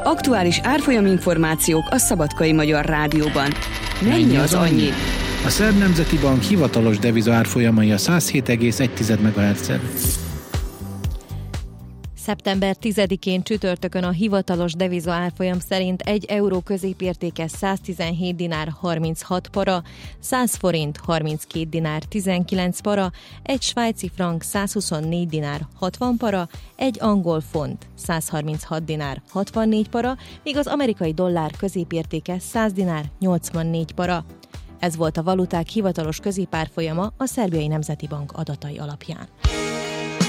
Aktuális árfolyaminformációk a Szabadkai Magyar Rádióban. Mennyi az annyi? A Szerb Nemzeti Bank hivatalos deviza árfolyamai a 107,1 MHz-en. Szeptember 10-én csütörtökön a hivatalos deviza árfolyam szerint 1 euró középértéke 117 dinár 36 para, 100 forint 32 dinár 19 para, 1 svájci frank 124 dinár 60 para, 1 angol font 136 dinár 64 para, míg az amerikai dollár középértéke 100 dinár 84 para. Ez volt a valuták hivatalos középárfolyama a Szerbiai Nemzeti Bank adatai alapján.